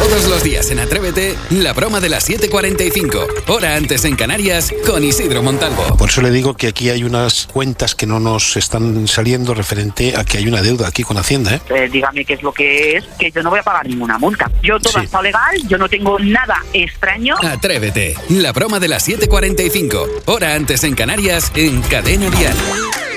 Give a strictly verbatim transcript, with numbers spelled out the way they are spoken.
Todos los días en Atrévete, la broma de las siete cuarenta y cinco, hora antes en Canarias, con Isidro Montalvo. Por eso le digo que aquí hay unas cuentas que no nos están saliendo referente a que hay una deuda aquí con Hacienda, ¿eh? Eh, dígame qué es lo que es, que yo no voy a pagar ninguna multa. Yo todo Sí. ha estado legal, yo no tengo nada extraño. Atrévete, la broma de las siete cuarenta y cinco, hora antes en Canarias, en Cadena Dial.